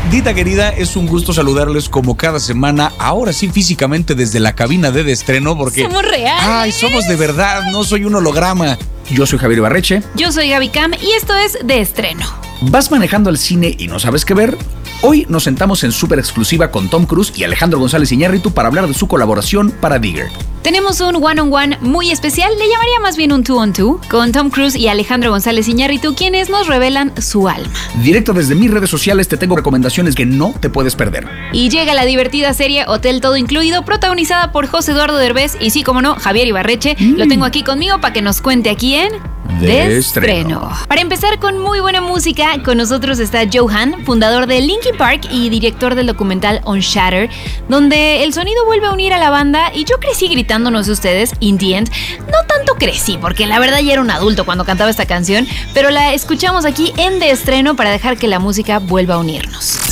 Dita querida, es un gusto saludarles como cada semana, ahora sí físicamente desde la cabina de estreno, porque... ¡Somos reales! ¡Ay, somos de verdad! No soy un holograma. Yo soy Javier Ibarreche. Yo soy Gaby Cam y esto es De Estreno. ¿Vas manejando al cine y no sabes qué ver? Hoy nos sentamos en súper exclusiva con Tom Cruise y Alejandro González Iñárritu para hablar de su colaboración para Digger. Tenemos un one-on-one muy especial, le llamaría más bien un two-on-two, con Tom Cruise y Alejandro González Iñárritu, quienes nos revelan su alma. Directo desde mis redes sociales te tengo recomendaciones que no te puedes perder. Y llega la divertida serie Hotel Todo Incluido, protagonizada por José Eduardo Derbez y sí, como no, Javier Ibarreche. Lo tengo aquí conmigo para que nos cuente aquí en... De Estreno. Para empezar con muy buena música, con nosotros está Joe Hahn, fundador de Linkin Park y director del documental On Shatter, donde el sonido vuelve a unir a la banda y yo crecí gritando, no sé ustedes, In the End. No tanto crecí, porque la verdad ya era un adulto cuando cantaba esta canción, pero la escuchamos aquí en De Estreno para dejar que la música vuelva a unirnos.